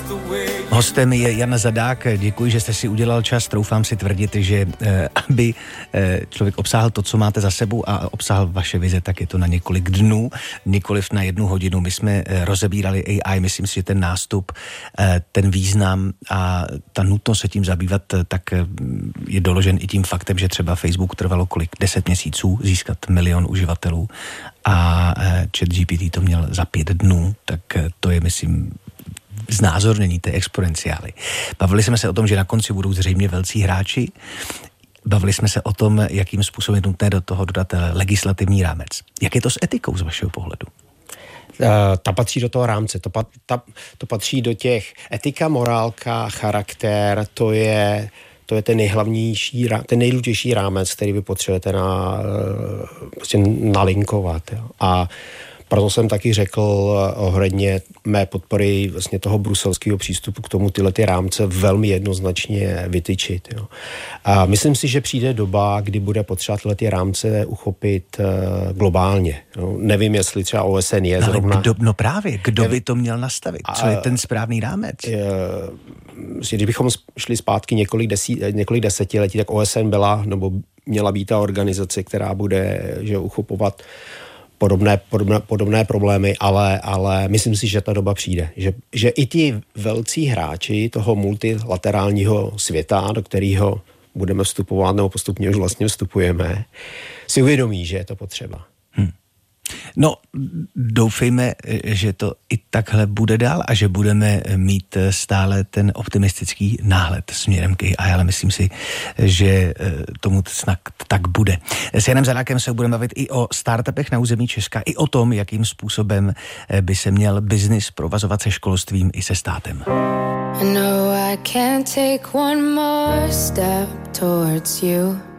Hostem je Jan Zadák, děkuji, že jste si udělal čas, troufám si tvrdit, že aby člověk obsáhl to, co máte za sebou a obsáhl vaše vize, tak je to na několik dnů, nikoliv na 1 hodinu. My jsme rozebírali AI, myslím si, že ten nástup, ten význam a ta nutnost se tím zabývat, tak je doložen i tím faktem, že třeba Facebook trvalo 10 měsíců získat 1 milion uživatelů a ChatGPT to měl za 5 dnů, tak to je, myslím, znázornění té exponenciály. Bavili jsme se o tom, že na konci budou zřejmě velcí hráči. Bavili jsme se o tom, jakým způsobem je nutné do toho dodat legislativní rámec. Jak je to s etikou z vašeho pohledu? Ta patří do toho rámce, to patří do těch etika, morálka, charakter, to je ten nejhlavnější, ten nejdůležitější rámec, který vy potřebujete prostě nalinkovat. Jo. A proto jsem taky řekl ohledně mé podpory vlastně toho bruselského přístupu k tomu tyhle ty rámce velmi jednoznačně vytyčit. Jo. A myslím si, že přijde doba, kdy bude potřeba tyhle ty rámce uchopit globálně. Jo. Nevím, jestli třeba OSN je zrovna... Kdo by to měl nastavit? Co je ten správný rámec? Když bychom šli zpátky několik desetiletí, tak OSN byla, nebo měla být ta organizace, která bude uchopovat podobné problémy, ale myslím si, že ta doba přijde. Že i ti velcí hráči toho multilaterálního světa, do kterého budeme vstupovat, nebo postupně už vlastně vstupujeme, si uvědomí, že je to potřeba. No, doufejme, že to i takhle bude dál a že budeme mít stále ten optimistický náhled směrem k AI, ale myslím si, že tomu snad tak bude. S Janem Zadákem se budeme bavit i o startupech na území Česka, i o tom, jakým způsobem by se měl biznis provazovat se školstvím i se státem. I know I can't take one more step towards you.